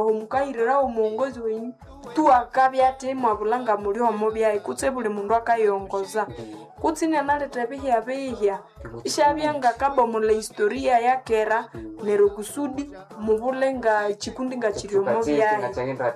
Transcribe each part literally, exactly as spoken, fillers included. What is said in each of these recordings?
aho mukairira omuongozi wenyu tu akabya ate mwabulanga muri omo byayi kutse buli mundu akayongoza kutsi nyanaleta bihya bihya ishabyanga kabomula historia yakera nero kusudi mubulenga chikundi nga chiri omo byayi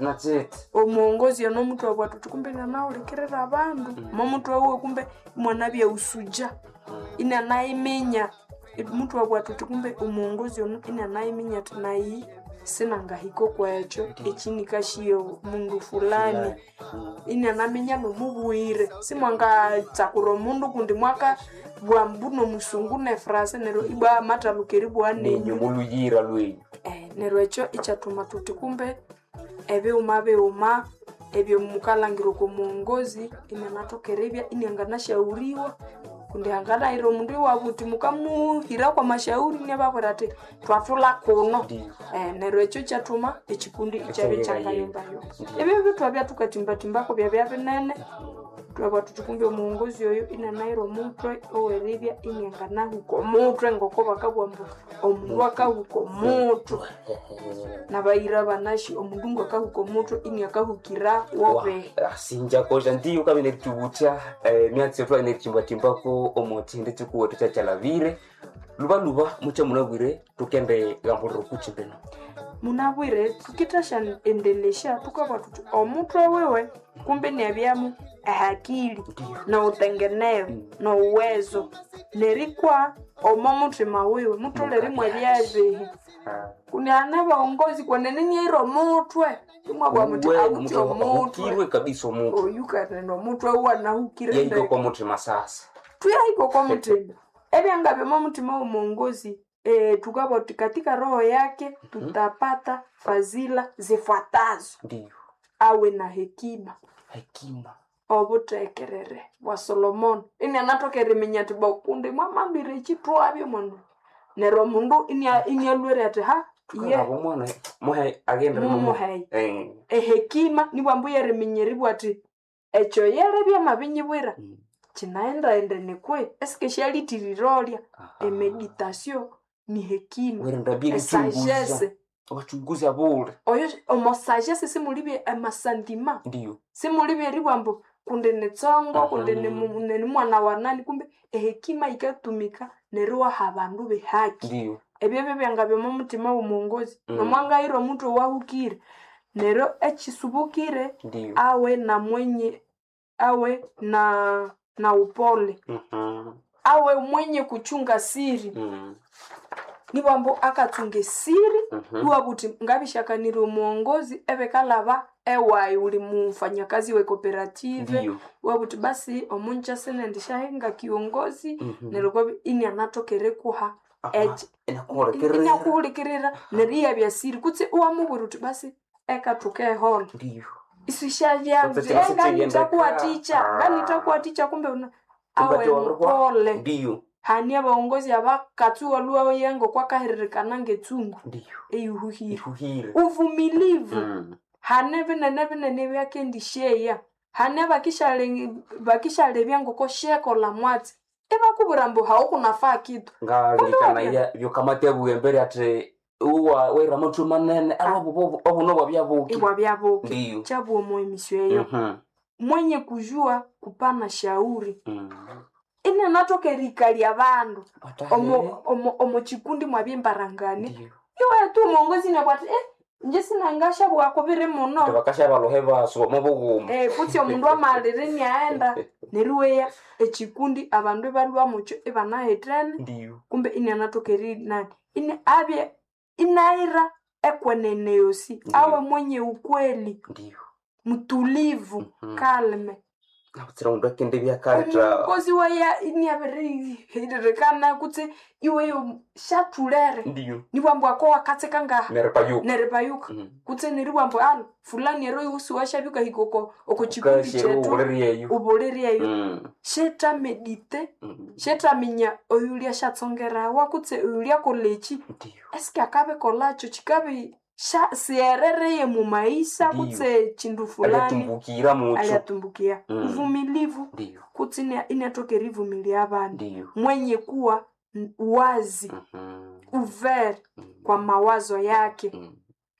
omuongozi ono mtu wabwatu tukumbe nanao lekerera abandu mo mtu wawe kumbe mwana bya usuja ina naimenya mtu wabwatu tukumbe omuongozi ono ina naimenya tunayi sinanga hiko kwa echo echini kashiyo mundu fulani ina namenya no mubuire simwanga tsakuro mundu kundi mwaka bwa mbuno musungu ne frase nero iba mata lukeribu anenyo muluyira lwe eh nero echo ichatuma tuti kumbe ebe umabe uma ebyo mukalangiro ko muongozi ina natokerebya inanga nashauriwa kundi angala iro mundu wabuti mukamuhira kwa mashauri ne baborate twafula kono eh nero echo chatuma ekikundi ichabe chakayomba yo ebyo bitu abya tukatimba timbako bya bya binene twaba tutukumbe muongozi yoyo ina nairo mutwe oweribya inyangana huko mutwe ngoko bakabwambo omundu akahuko mutwe nabayira banashi omundu ngakahuko mutwe inyakahukira wobe sinja koja ndiyo kabine tubucha myatse twa ine timba timbako omotinde tukuwa tuchachalavire luba luba mucha munabwire tukende gamboro kuchimbeno munabwire tukitasha endelesha tukaba tutu omutwe wewe kumbe ni abyamu ahakili na utengeneyo na uwezo nerikwa omomutima wewe mutole rimwe lyabe kuni anaba ongozi kwa nini iro mutwe imwa kwa mutima mutwe kabisa omuntu oyuka neno mutwe wana hukire yego kwa mutima sasa tuya iko kwa mutima ebi angabe mutima omongozi eh tukaba katika roho yake tutapata fazila zifuatazo ndio awe na hekima hekima obutekerere wa Solomon ini anatokere minyati bakunde mwamambire chitwabyo mundu nero mundu ini ini alwere ate ha ye abo mwana muhe agenda mu eh hekima ni bambuye reminyeri bwati echo yere bya mabinyibwira mm. Chinaenda ende nekwe especiality rirolia e meditation ni hekima werenda bili sagesse wachunguzi abule oyo omo sagesse simulibe amasandima ndio simulibe ribambo kunde netsongo kunde ne mwana wa nani kumbe ehekima ikatumika neruwa habandu be haki ndio ebyo byanga byo mutima w'umuongozi mm. Nomwanga iro mtu wahukire nero echisubukire awe na mwenye awe na na upole mhm awe mwenye kuchunga siri mhm nibambo akatunge siri mm-hmm. Uwabuti ngabishakanira umuongozi ebekalaba ewayi uli mfanyakazi we cooperative uwabuti basi omuncha sene ndishahenga kiongozi mm-hmm. Neroko ini anatokere kuha edge inakuhulikirira neriya bya siri kutse uwamuburuti basi eka tuke hall ndio isisha vyangu enga nitakuwa teacher ngani nitakuwa teacher kumbe una awe mpole ndio hani abaongozi abakatu waluwa yengo kwa kahirikana ngetungu ndio eyuhihira ihuhira uvumilivu mm. Hanebe na nebe na nebe yake ndisheya hane bakishale bakishale byango ko sheko la mwati eba kuburambo hauko nafaa kitu ngalikana ya byo kamate buembere ate uwa wera mutu manene abo bobo obuno babyabuki ibwa byabuki chabu omo emisyo yo mhm mwenye kujua kupana shauri mhm ina natoke rikali abandu omo omo omo chikundi mwabimbarangani iwe tu muongozi na kwati eh nje sinangasha bwako bire muno bakasha baloheba so mabugumu eh kuti omundu amalire ni aenda neriweya echikundi abandu balwa mucho ebana hetrene ndio kumbe ina natoke ri nani ine abye inaira ekwenene yosi awe mwenye ukweli ndio mtulivu mm-hmm. Kalme Nabutsira mundu akende byakarita kozi waya ini abere hirekana kutse iwe yo shatulere ndio nibambo ako akatseka nga nerepayuka nerepayuka mm. Kutse niribambo al fulani ero yusu washabika hikoko okukikundi chetu uboleriyeyo mm. Sheta medite mm. Sheta minya oyulia shatsongera wakutse oyulia kolechi ndio eske akabe kolacho chikabe sha sierere ye mu maisha kutse chindu fulani ayatumbukira mucho ayatumbukia mm. Uvumilivu ndio kutine inatoke rivumilia abandi ndio mwenye kuwa wazi mhm uver mm. Kwa mawazo yake mm.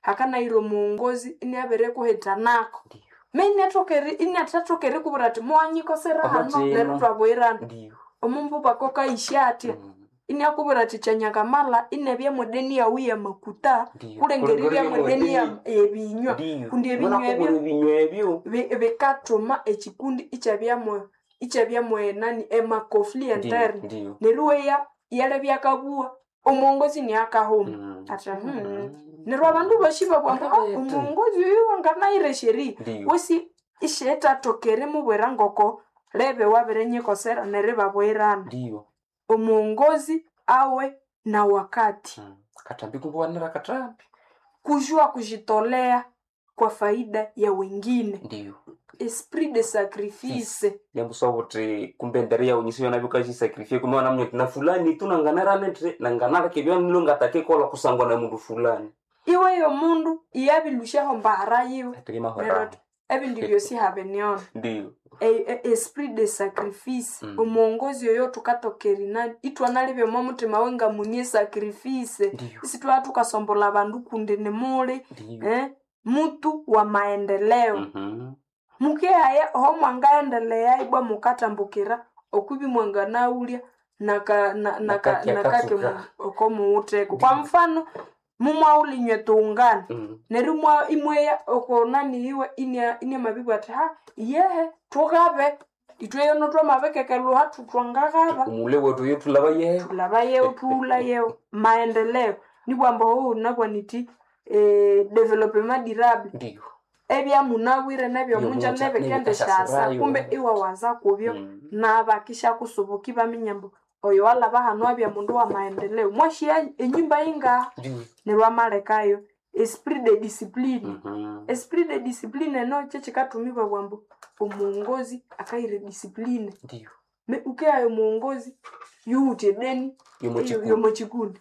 hakana iro muongozi iniabere kuhetanako meni atokeri ini atatokeri kuburati mwanyiko sera hano lero twaboirana Ndio. omumbu bakoka ishati Mm. ini akuburati chanyakamala inebya modeni ya wiya makuta Ndio. kulengeribya modeni ya ebinywa Ndio. kundi Mwana ebinywa kubura ebyo ebinywa ebyo. Be- bekatoma ekikundi ichabyamwe ichabyamwe nani emakofli Ndio. interne Ndio. neruweya yale byakabua omongozi ni akahoma Mm. ata hmm. Mm. nerwa abantu bashiba bwamba Bakabete. omongozi uyu wanganaire sheri Ndio. wesi isheta tokere mubwera ngoko lebe waberenye kosera nereba bwerana Ndio. omongozi awe na wakati Mm. Katambi kubwanira katambi. kujua kujitolea kwa faida ya wengine Ndio. esprit de sacrifice Jambo sobote kumbe ndari ya unyisiyo na bikaji sacrifice kuma namwe na fulani tunanganara netre nanganara kebyo nilonga take kola kusangwa na mundu fulani. iwe yo mundu iyabilushaho mbahara yiwe Ategema nerot hora. ebi ndivyo si habeniona Ndio. e, e, esprit de sacrifice Mm. omongozi yoyo tukatokeri nani itwanalibye mutima wenga munie sacrifice Ndio. isi twa tukasombola bandu kundi ni muli Ndio. eh mutu wa maendeleo Mhm. muke haya ho mwangaendelea ibwa mukatambukira okubi mwanga naulia naka na, naka Nakaki nakake akatsuka. okomuuteko kwa mfano mumwaulinywe tungana Mm. nerimwa imweya okonani iwe inia inia mabibu ati ha yehe tukabe itweyo notwa mabekekelu hatu twangakaba Umule wetu yetu laba ye. tulaba yeo tula yeo maendeleo nibwamba huu nabwa niti eh, development durable Ndio. ebya munawire nebyo Yo munja munja nebe nebe kende kashasirayo. shasa kumbe iwa waza kubyo Mm. nabakisha kusubuki baminyambo oyo wala bahano abya mundu wa maendeleo mwashia enyumba inga Ndio. nerwa malekayo esprit de discipline Mhm. esprit de discipline no chechikatumibwa bwambo omuongozi akaire discipline Ndio. me ukeayo muongozi yuute deni Yomo chikundi. yomochikundi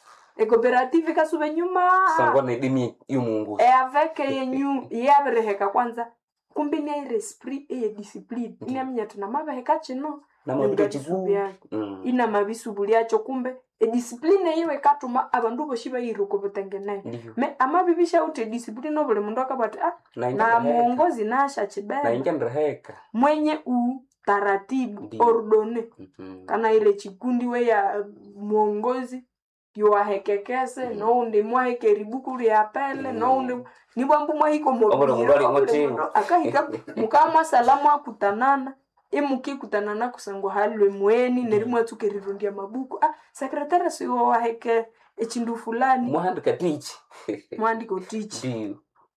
e cooperative kasube nyuma Sangwa na dimi yumungu. e avec yenyu yabereheka kwanza kumbi ni aire esprit e discipline Ndio. ina minyata na mabeheka chino Na mabito ngabisubi chiku. yake Mm. ina mabisubuli yacho kumbe e discipline yiwe katuma abandu boshiba yiruko butengenayo Ndio. me amabibisha ute discipline obule mundu akabati ah Na na inga muongozi nasha na chibeba inga ndreheka. mwenye u taratibu Ndio. ordone Mhm. kana ile chikundi we ya muongozi yuwahekekese Mm. noundi mwahekeribuku lyapele Mm. noundi nibwambu mwahiko Obule mubali mwati. akahika mukamwa salamu akutanana imukikutanana kusango halwe mweni nerimwatsukerirundia mabuku ah sekretari siwo waheke echindu fulani Muhandika tichi. mwandiko tichi Ndio.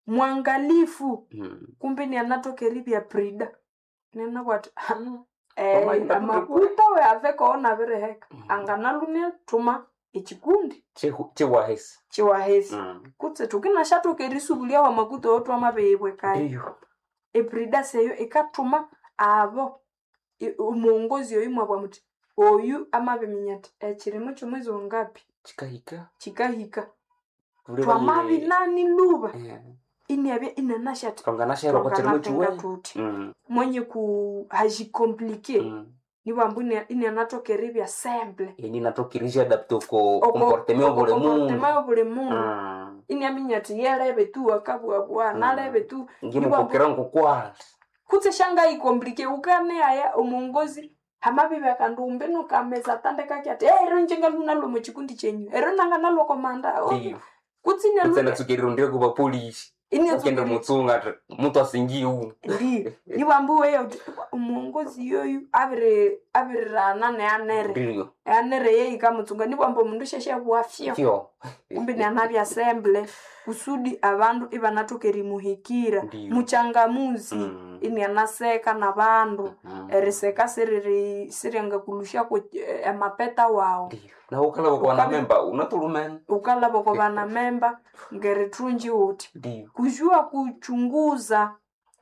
mwangalifu Mm. kumbe ni anatokeribya prida nena kwati Mama eh ina amakuta we aveko ona bireheka Mm. anganalunia tuma ekikundi Chehu chewahesi. chiwahesi Mm. kutse tukinashatokeriisubulia wa makuta otu amabeyibwe kai Ndio. eprida seyo ikatuma abo i- omuongozi oyu mwabwa muti oyu amabiminyati ekirimo kyomwezi wangapi Chikahika. chikahika Ule twamabi baye. nani luba Eh. inabya inanashati Kangana shero kwa chirimo twanganatenga chuwe. tuti Mm. mwenye ku hajikomplike Mm. nibwambu ini anatokeribya simple Yani natokirisha adapto ko comportement obule mungu. comportement buli mundu Mm. ini aminyati yelebe tu akabwabwa Mm. nalebe tu Ngimupokera nkukwala. kutse shanga ikomplike ukane aya omongozi hamabibi akandumbe nukameza tandeka kyati eh ero njenga lunalo mu chikundi chenyu ero nanga nalo komanda oh. Ndio. kutse ne Kutse natsukirira ndio kuba polisi. ini Ukende mutsunga ati mutu asingi u. ndi ni bambu weyo omongozi yoyu abire abirana ne anere Ndio. anere ye ikamutsunga ni bambu mundu sheshe bwafyo Fyo. kumbe ni anabi assemble kusudi abandu ibanatokeri muhikira Ndio. muchangamuzi Mm. ini anaseka na bandu Mm. eriseka siriri sirenga kulusha ku amapeta wao Ndio. Na ukala kwa na memba unatulumena. ukalabo kwa bana memba ngeritunji wote Ndio. kujua kuchunguza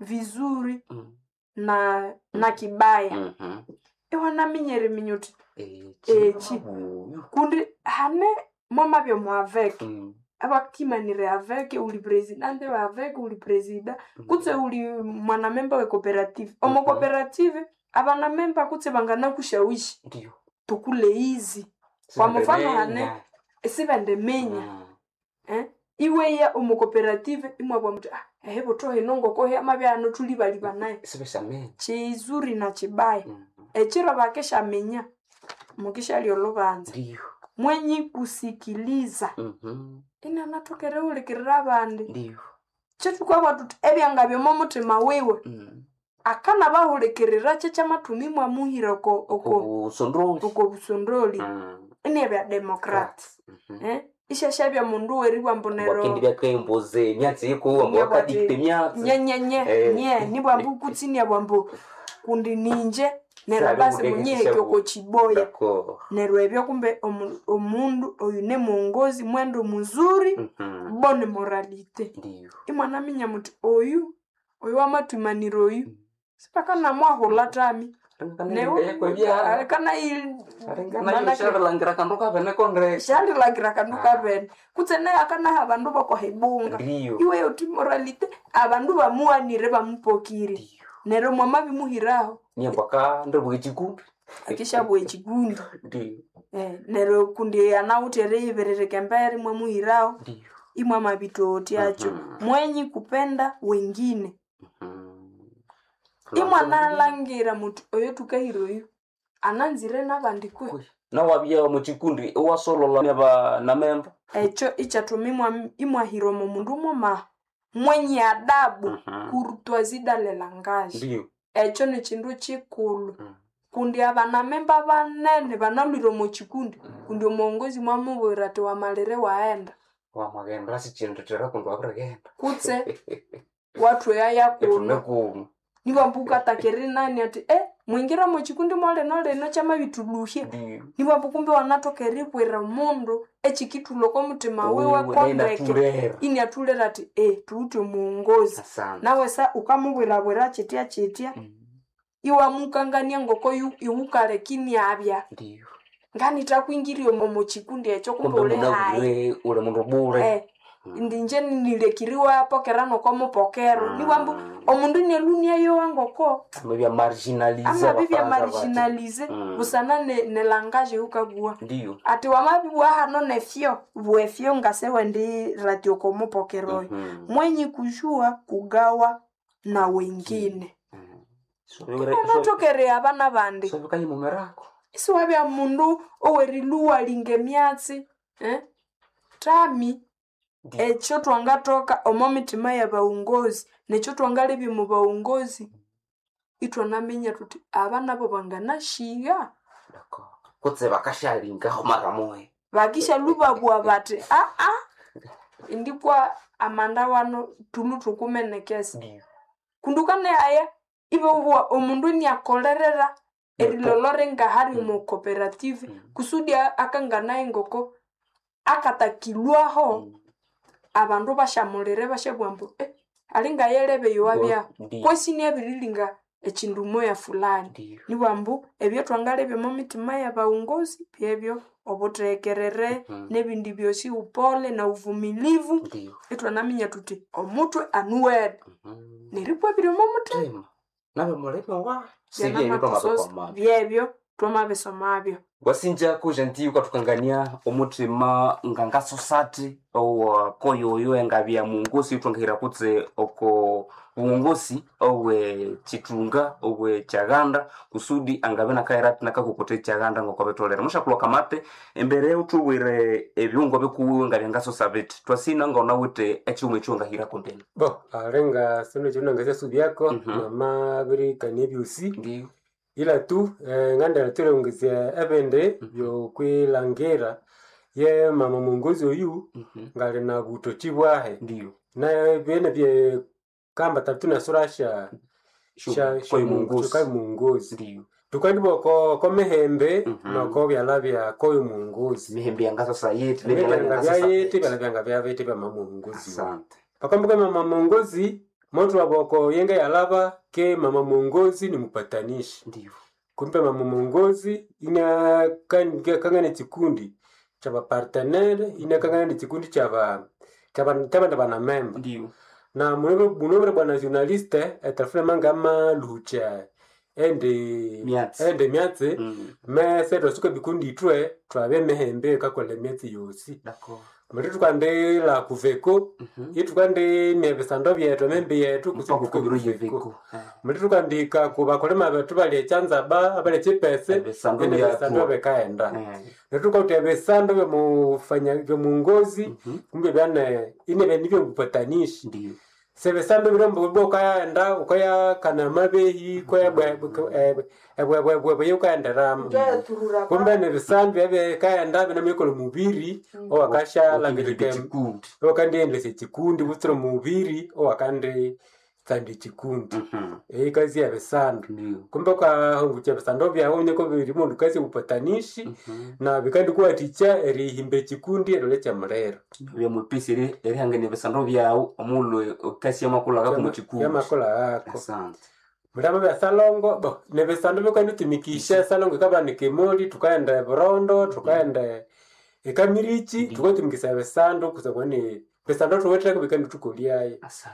vizuri Mm. na na kibaya Mhm. ewa na minyeri minyuti Eh. Eh, chi. chi. kundi hane mama byo mwaveke Mm. abakimanire aveke uli presidente wa aveke uli presida kutse uli mwanamemba we cooperative omo Mhm. cooperative abana memba kutse bangana kushawishi Ndio. tukule hizi kwa mfano hane sibende menya Mm. eh iwe ya omu cooperative imwabwa mtu ah ehebo to henongo ko he mabya no tuli bali banaye sibesame chizuri na chibaya mm. echiro bakesha menya mukisha lyolobanza Ndio mwenye kusikiliza mhm ina natokere ulikirira abandi ndio chetu kwa watu ebyanga byomo mutima wewe mm. akana bahulikirira checha matumi mwa muhira ko oko usondoli oko busondoli mm. ine bya democrat mhm eh isha shabya mundu weri wa mbonero bakindi byakemboze myatsi iko wakati temyatsi nye nye nye Eh. nye ni bwambu kutsini ya bwambu kundi ninje nero basi munyehe kyoko chiboya d'accord nero ebyo kumbe omu- omundu oyu ne muongozi mwendo muzuri mhm bonne moralité ndio imwana minya muti oyu oyu amatumaniro oyu sipaka na mwahula tami kwebya kana il arengana yoshalangira kanduka bene kondre shali lagira kanduka bene kutsene akana abandu bako hebunga ndio iwe yoti moralité abandu bamuanire bamupokire ndio nero mwama bimuhiraho nyambaka ndebwe chikumbi akisha bwe chigundi ndio eh nero kundi anautere iberereke mbere mwamuhiraho ndio imwa mabitoti acho Mhm. mwenyi kupenda wengine mhm imwa nalangira mutu oyo tukahiro oyo ananzire nabandi kwe Kwe. na wabya mu chikundi wasolola naba na memba echo ichatumimwa imwa hiromo mundu moma mwenye adabu Mhm. kurutwazidalela ngaji ndio echo ni chindu chikulu Mhm. kundi abana memba banene banalwire mu chikundi kundi omuongozi mwamubwira ati wamalire waenda wa magenda sichendetera kundu abregenda kutse watu yaya kuno etuneku nibambuka takeri nani ati eh mwingira mu chikundi mwale nole no chama bituluhye ndio nibambukumbe wanatokeri bwira mundu echikitulo ko mutima wewe kondeke turera ini atulera ati eh tuute muongozi asante nawe sa ukamubwira bwira chitia chitia Mhm. iwa mukangania ngoko yu iwukale kini abya ndio ngani takwingirio mu chikundi echo kumbe kumbe ule hai munagure ule mundu bure eh ndinje nilekiriwa pokerano ko mupokero niwambu omundu nelunia yo wangoko amebya marginalize ama bibya abafaransa bati. marginalize Mm. busana ne, ne langage ukagua ndio ati wamabibwa hano nefyo bwefyo ngasewe ndi radio ko mupokero Mhm. mwenye kujua kugawa na wengine Mhm. So yore so anatokere abana bandi so bikayi mumerako isiwabya mundu oweriluwa linge myatsi eh tami ndio echo twangatoka omo mitima ya baungozi necho twangalebye mu baungozi itwanamenya tuti abana bo banganashiga d'accord kutse bakashalinga mara moye bakisha lubabwa bati a a indikwa amanda wano tulu tukumenekesa ndio kundukane aya ibobwa omundu ni akolerera erilolore ngahari mu cooperative Mm. kusudi akangana ingoko akatakilwaho Mhm. abandu bashamulire bashabwambu eh alinga yelebe yowabya ndio kwesini ebirilinga echindu moya fulani ndio nibwambu ebyo twangalebye mu mitima ya baungozi byebyo obutekerere Mhm. nebindi byosi upole na uvumilivu ndio itwanaminya tuti omutwe anuwede Mhm. neripwa biri mu mutima tema nabe mulebe wa Byana sibye niko matusosi mabakoma byebyo twamabisomabyo wasinja kujanti ukatukangania omutima nganga society owa koyo oyo engabya mungosi utwangahira kutse oko uongosi owe chitunga owe chaganda kusudi angabe nakairati nakakukote chaganda ngoko betolera mushakulo kamate embere utuwire ebyungo bekuwe ngabya ngaso sabeti twasina ngona wite ekyumwe cyongahira kontene bo arenga sino chino ngase subyako Mhm. mama biri kanebyosi ndio ila tu eh, nganda tule ungizia ebende Mhm. byo kwilangera ye mama mungozi oyu Mhm. ngali na gutochibwahe ndio na bene bye kamba tatuna surasha Shuka, koyo mungosi. kai mungozi ndio tukandi boko komehembe Mhm. noko byalabya koyo mungozi mihembe yangasa sayeti byanga byayete byalabya byabete bya mama mungozi asante pakambuka mama mungozi moto waboko yenga yalaba ke mama mungozi ni mpatanishi ndio kumbe mama mungozi ina kan kangane chikundi cha ba partenaire ina kangane chikundi cha ba cha ba cha ba na member ndio na munobe munobe bwana journaliste etafuna mangama lucha ende Miatsi. ende miatse Mm. me se dosuka bikundi twe twabe mehembe kakole miatsi yosi D'accord. Muri tukande la kuveko, yi tukande nebesando byetu membe yetu mpaka kubiro yeveko muri tukandika kuba kolema betu bali chanza ba abale chipese Ebesando ene bya besando tuwa. bekaenda Eh. netuka utebesando byo mufanya byo mungozi kumbe bane ine bene byo kupatanishi ndiyo sebesando birombo bwo kaenda ukaya kana mabehi koya bwe bwe bwe bwe bwe ukaenda ramu turura kumbe ne besando bya kaenda bina mikolo mubiri o akasha langirike chikundi wakande endese chikundi butro mubiri o wakande tsandi chikundi eh kazi ya besando ndiyo kumbe kwa hungu cha besando bya honye ko biri mundu kazi upatanishi na bikandi kuwa ticha eri himbe chikundi ero lecha murero bya mupisi eri eri hangene besando byao omulo kasi yamakula ga mu chikundi ya makola ako asante mulama bya salongo bo ne besando bikandi tumikisha salongo kaba ni kimoli tukaenda Burondo tukaenda ekamirichi tukatumikisa besando kusaba ni besando tuwetra bikandi tukuliaye asante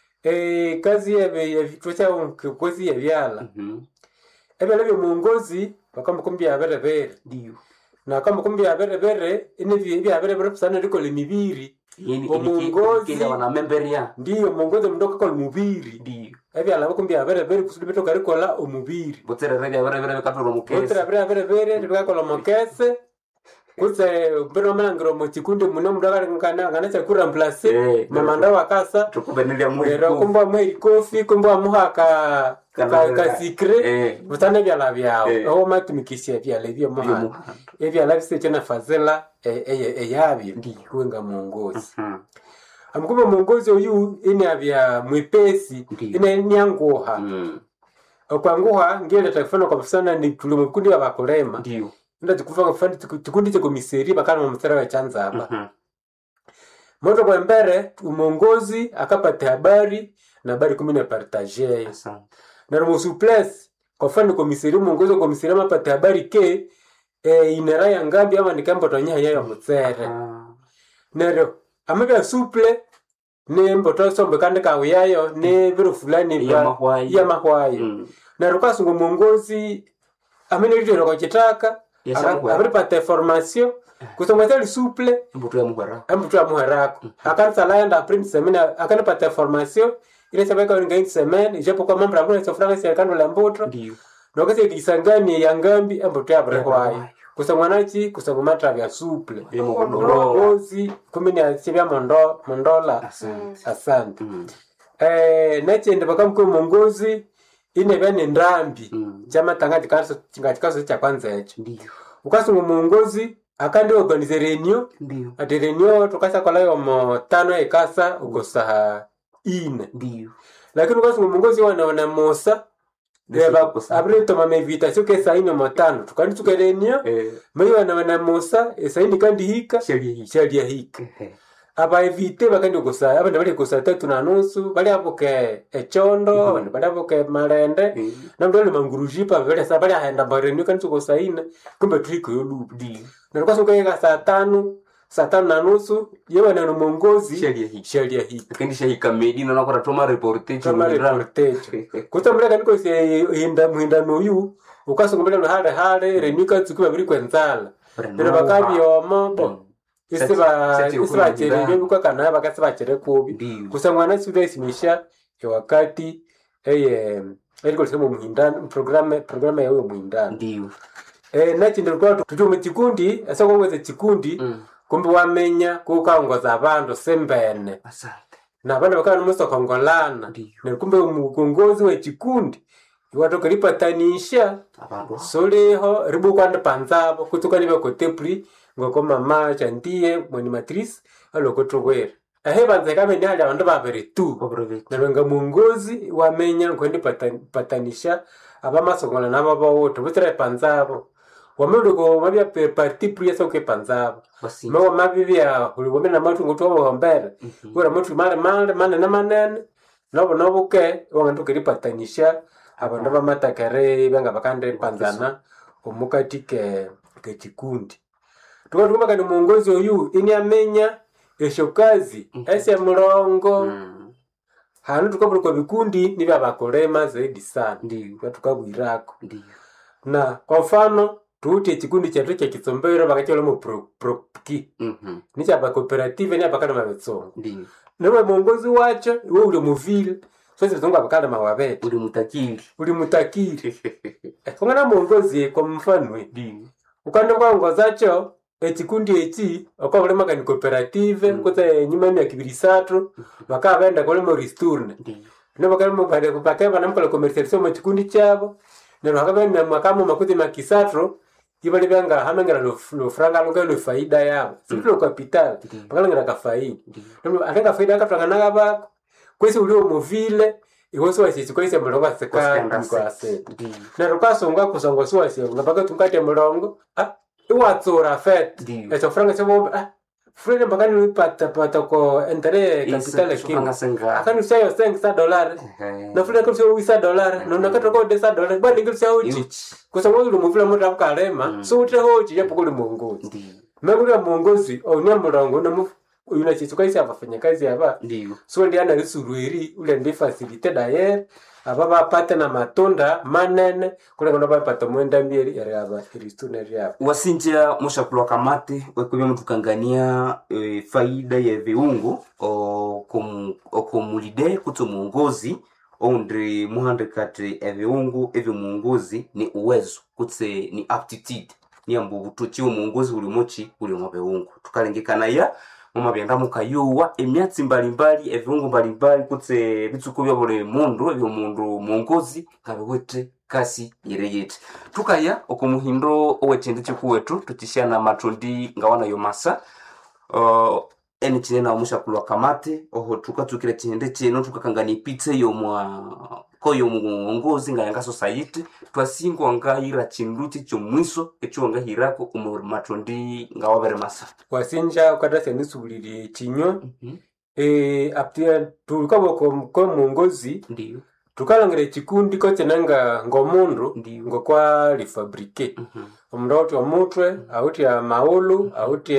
eh kazi ya vitwacha kozi ya byala mhm ebe lebyo mungozi bakamkumbia bere bere ndiyo na kama kumbia bere bere ine bya bere bere sana liko limibiri yini Omungozi- kile wana memberia ndiyo mungozi mdoka kwa mubiri ndiyo ebe ala bakumbia bere bere kusudi beto karikola omubiri botere rebe bere bere katoro mukesi otra bere bere bere ndikakola mokese kuse bero manangro mo chikundi muno mdoka ngana ngana cha kura place Eh, mamanda wakasa tukubenelia era mwiko kumba mwe kofi kumba muhaka Kana- ka secret eh butane byala byao Eh. aho matumikisia byala byo muhana muhanda. ebyala bise cyane fazela eyabyo Ndiyo. kuwenga mungozi mhm amkuba mungozi uyu ine abya mwepesi Ndiyo. ine nyanguha mm okwanguha ngele takufana kwa sana ni tulumu kundi abakolema ndiyo nda tukufa kufanya tukundi cyo komiseri bakana mu mutara wa chanza aba mhm moto kwa mbere umongozi akapata habari na habari kumi na partager asante na rumu suples kwa fani komiseri umongozi komiseri mapata habari ke e, inera ya ngambi ama nikambo tonya yayo mutsere ah nero amabya suple ne mboto sombe kandi kawe yayo ne biro fulani ya mahwai ya mahwayo mm nero kasungo mongozi amene litero kwa kitaka Ya shakwa. abri pata formation kusonga tali suple mbuto ya mugara ambutu ya muharako akansa laenda print semina akana pata formation ile sabeka ngaini semina ijapo kwa mambo abuna sofranga serikando la mbuto ndiyo nokase kisangani ya ngambi ambutu ya brehwayo Brehwayo. kusonga nachi kusonga matra vya suple ya mugoro ozi kumini asibya mondo mondola asante asante mm eh nachende bakamko mongozi ine bene ndambi Mm. chama tangati kaso chingati kaso cha kwanza echo ndiyo ukasunga mongozi akandi organize reunion ndiyo ati reunion tukasa kwa layo mo tano ekasa ukosa ine ndiyo lakini ukasunga mongozi wana wana mosa Desi Eba kukosa. abre toma invitation ke saini mo tano tukandi tuka reunion eh meyo wana wana mosa esaini kandi hika sheria hii sharia hika eh aba evite bakandi kukosa abandi bali kukosa tatu na nusu bali abuke echondo abandi bali abuke malende eh na ndole mangurujipa bali sa bali aenda barenu kandi kukosa ine kumbe triko yolubu ndiyo na kwa suka yeka saa tano saa tano na nusu yewe na mongozi sheria hii sharia hii kandi sheria kamedi na nakora toma reportage kama reportage kutambulia kaniko se hinda muhinda noyu ukasunga mbele hale hale renika tsukuba biri kwenzala bero bakabi omo bo isiba isiba chere biko kana bakasiba chere kubi ndiyo kusangwana suda isimisha e wakati eye eliko sema muhindano programme programme yawe muhindano ndiyo eh nachi ndilikuwa tutume chikundi asa kongweze chikundi mm kumbe wamenya kukaongoza abantu sembene asante na bana bakana muso kongolana Ndiyo. na kumbe umukongozi we chikundi iwatoka lipatanisha abantu soleho ribu kwanda panzabo kutuka nibe kotepri ngoko mama chantie mwani matrice alokotowera ahe banze kame ndi hali abantu babere tu obrevek na lwenga mungozi wamenya ngondi patanisha abamasongola nababa wote butere panzabo wamuluko mabya pe parti pri so ke panzabo basi mewa mabibya uliwome na matu ngoto wa hombere ura matu male male mane na manene nabo nabo ke wangantu kelipatanisha abantu bamatakare banga bakande panzana omukati ke ke chikundi tukatuma kandi muongozi oyu ini amenya eshokazi ese mulongo mm hanu tukabuluko bikundi nibya bakolema zaidi sana ndiyo tukabwirako ndiyo na kwa mfano tuuti ekikundi kyatu kyekitsombero bakakyolo mu pro, propki Mhm. nikyaba cooperative ni abakali mabetsongo Ndiyo. niwe mwongozi wacho iwe uli muvile so zibizongo abakali mawabete Uli mutakiri. uli mutakiri kungana mwongozi kwa mfanwe Ndiyo. ukanda kwaongozacho ekikundi eki okwabulemaka ni cooperative Mm. kutse nyuma ya kibiri satu bakaba benda kole mo risturne Ndiyo. no bakale mo bade kupaka bana mkola commercialisation mu kikundi cyabo nero hakaba na mwakamo makuti makisatro ibali banga hamengera lo lo franga lo lo faida yabo siplo capital Ndiyo. bakala ngera ka faida Ndiyo. no atanga faida katanga na bako kwesi uli mu vile ihoso wasi kwesi mulonga seka Kwasi kwa anda asset Ndiyo. nero kasonga kusonga swasi ngabaka tunkate mulongo ah iwatsora fet Ndiyo. echo franga sebo ah frere bakani wipata pata ko entere capital Isa, king franga senga. akani usayo senga dollar Eh. na fuleka kuso wisa dollar no nakata ko desa dollar bani ngilisa uchi Yuchi. kusanga ulu muvula mota kalema Mm. so ute hochi yapo kuli mongozi Ndiyo. mekuli mongozi onya mulongo na mu una chitu kaisi abafanya kazi aba Ndiyo. so ndi ana risurweri ule ndi facilite dayer aba bapate na matunda manene kule kono bapata mwenda mieri yari aba iristuna yabo Wasinja mushakulwa kamate wekwebya mutukangania e, faida ya viungo o komu okomulide kuto muongozi ondre muhande kati eviungo evyo muongozi ni uwezo kutse ni aptitude ni ambu butochiwo muongozi uli mochi uli mwa viungo tukalengekana ya mama byanga mukayowa emyatsi mbalimbali eviungo mbalimbali kutse bitsuko bya bole mundu ebyo mundu muongozi kabewete kasi yereyete tukaya okumuhindo owetende chikuwetu tuchishana matondi ngawana yomasa uh, eni chinena omusha kulwa kamate oho tukatukira chihende chino tukakangani ipitse yomwa koyo muongozi ngayanga society twasingwa ngayira chindu chicho mwiso echo ngahirako umu matondi ngawabere masa wasinja ukata senisubuliri chinyo Mhm. eh aptia tulukabo ko ko mongozi Ndiyo. tukalangire chikundi ko chenanga ngomundu Ndiyo. ngokwa lifabrike Mhm. omundu oti omutwe auti ya maulu auti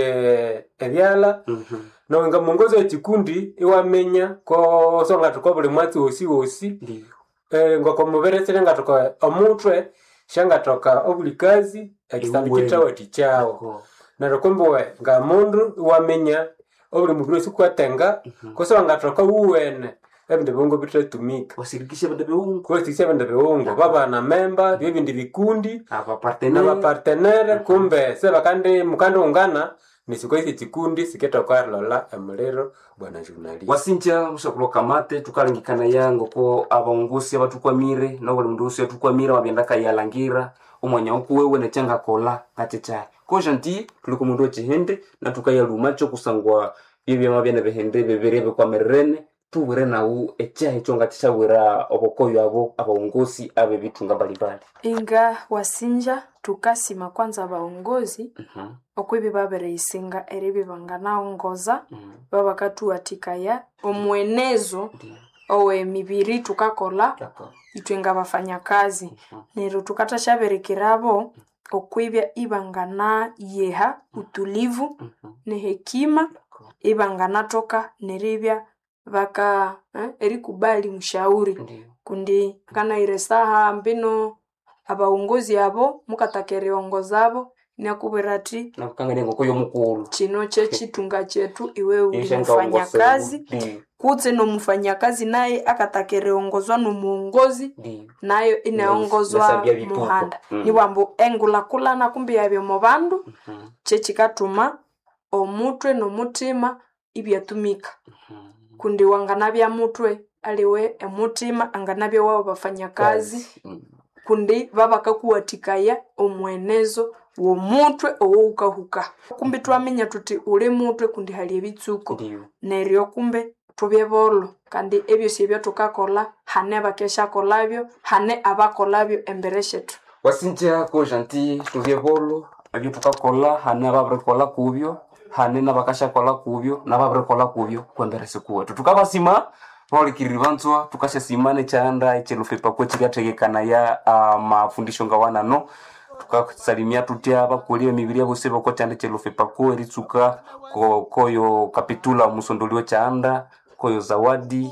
ebyala Mhm. no nga mongozi ekikundi iwamenya ko songa tuko buli mwatsi osi osi Ndiyo. eh ngoko muberesere nga tuko omutwe shanga toka obulikazi ekisambi Iwe. kitawo tichawo Ko. naro kumbe nga mundu iwamenya obuli mugiro sikwatenga Mhm. koso nga toka uwene ebinde bongo bitatumika Wasirikishe bende viungo kwesi ebinde beungo baba na member bibindi bikundi aba na partenaire bapartenere kumbe seba kandi mukandi ungana nisikoisi chikundi siketa kwa lola emulero bwana journalist wasinja mushakulo kamate tukalengekana yango ko abaungusi abatukwamire no buli mundu usi atukwamira wabyenda kayalangira umwanya okuwewe necanga kola kachecha ko janti tuliko mundu chihende na tukayaluma cyo kusangwa bibye mabyene behende beberebe kwa merene tubure nawo echahe chonga tishawira obokoyo abo abaungusi abe bitunga mbalimbali. inga wasinja tukasima kwanza abaongozi Mhm. okwibi babereisinga eribi banganaongoza Mhm. babakatuwatikaya omwenezo Ndiyo. owe mibiri tukakola D'accord. itwenga bafanyakazi Mhm. nero tukatashaberekerabo okwibya ibangana yeha utulivu Mhm. ne hekima D'accord. ibanganatoka neribya baka eh, erikubali mshauri Ndiyo. kundi kana iresaha mbino abaongozi abo mukatakeriongozabo nakubwira ati Nakukangania ngoko yomukulu. chino chechitunga chetu iwe uli Yesha mfanyakazi Ndiyo. kutse no mfanyakazi naye akatakereongozwa no muongozi Ndiyo. nayo inaongozwa Nasabia vituko. muhanda Mm. ni wambo engulakulana kumbi yabyo mu bandu Mhm. chechikatuma omutwe nomutima ibyatumika Mhm. kundi wanganabya mutwe aliwe emutima anganabya wabo bafanyakazi Mm. kundi babakakuwatikaya omwenezo womutwe owoukahuka kumbi twaminya tuti uli mutwe kundi hali ebitsuko Ndiyo. neryo kumbe tubye bolo kandi ebyosi ebyo tukakola hane bakeshakolabyo hane abakolabyo embere shetu Wasinja ko janti tuvye bolo abyo tukakola hane ababrikola kubyo hane nabakashakola kubyo nababrikola kubyo kwembere sikuwe tukabasima paulikiriri vanzwa tukashasimane chanda echelufepa kwechikategekana ya uh, mafundisho ngawana no tukasalimia tutya bakulia mibiri yabo sebo ko chanda chelufepa ko eritsuka ko koyo kapitula musondoliwe chanda koyo zawadi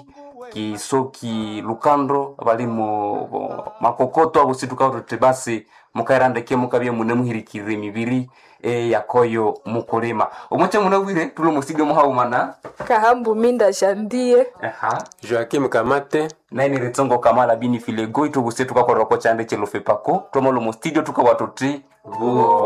kisoki lukando bali mu makokoto abusituka utote basi mukairandeke mukabye mune muhirikize mibiri e yakoyo mukulima omuche munabwire tulo musige muhaumana Kahambu Minda Jandie. aha Joakim Kamate naini retsongo kamala bini filego ito busetuka kwa roko chande chelo fepako tomolo mo studio tuka watoti